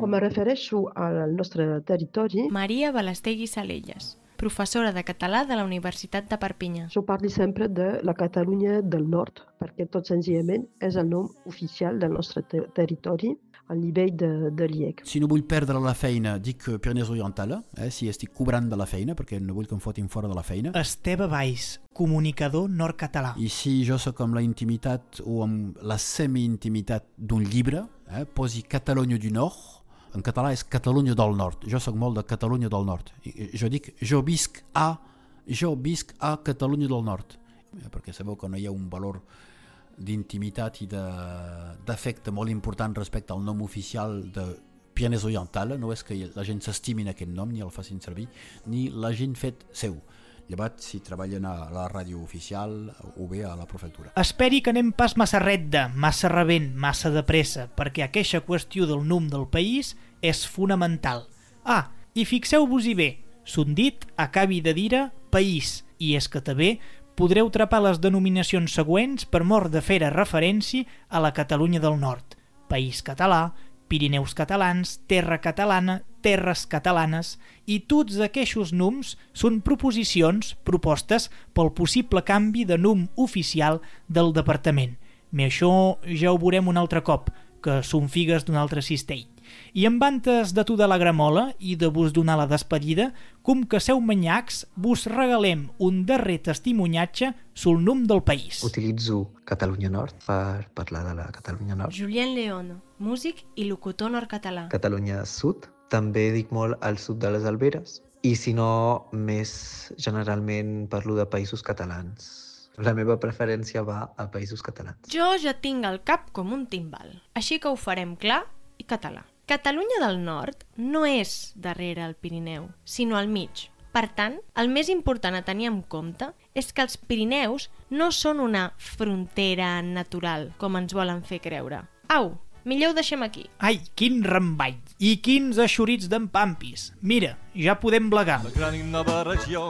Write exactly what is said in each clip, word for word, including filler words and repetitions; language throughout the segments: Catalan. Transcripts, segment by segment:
Quan me refereixo al nostre territori, Maria Balastegui Salelles, professora de català de la Universitat de Perpinyà. jo parlo sempre de la Catalunya del Nord, perquè tot senzillament és el nom oficial del nostre ter territori al nivell de, de l'I E C. Si no vull perdre la feina, dic Pyrenees Oriental, eh? Si estic cobrant de la feina, perquè no vull que em fotin fora de la feina. Esteve Valls, comunicador nord-català. I si jo sóc amb la intimitat o amb la semi-intimitat d'un llibre, eh? Posi Catalunya du Nord, en català és Catalunya del Nord. Jo sóc molt de Catalunya del Nord. I jo dic, jo visc a, jo visc a Catalunya del Nord. Perquè sabeu que no hi ha un valor d'intimitat i d'afecte molt important respecte al nom oficial de Pyrenees Oriental. No és que la gent s'estimi en aquest nom, ni el facin servir, ni la gent fet seu. Llevat si treballen a la ràdio oficial o bé a la prefectura. Esperi que anem pas massa redda, massa rebent, massa de pressa, perquè aquesta qüestió del nom del país és fonamental. Ah, i fixeu-vos-hi bé, son dit acabi de dir país, i és que també podreu trapar les denominacions següents per mort de fer referència a la Catalunya del Nord. País català, Pirineus catalans, terra catalana, terres catalanes, i tots aquests noms són proposicions propostes pel possible canvi de nom oficial del departament. Me això ja ho veurem un altre cop, que són figues d'un altre cistell. I en bantes de tu de la gramola i de vos donar la despedida, com que seu manyacs, vos regalem un darrer testimoniatge sul nom del país. Utilitzo Catalunya Nord per parlar de la Catalunya Nord. Julien León, músic i locutor nord-català. Catalunya Sud, també dic molt al sud de les Alberes. I si no, més generalment parlo de països catalans. La meva preferència va a països catalans. Jo ja tinc el cap com un timbal, així que ho farem clar i català. Catalunya del Nord no és darrere el Pirineu, sinó al mig. Per tant, el més important a tenir en compte és que els Pirineus no són una frontera natural, com ens volen fer creure. Au, millor ho deixem aquí. Ai, quin remball! I quins eixorits d'en Pampis! Mira, ja podem blegar. La gran i nova regió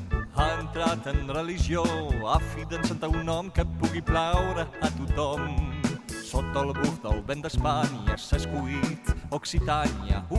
ha entrat en religió, ha fi d'encentar un nom que pugui plaure a tothom. Sota el buf del vent d'Espanya s'ha escollit Occitània.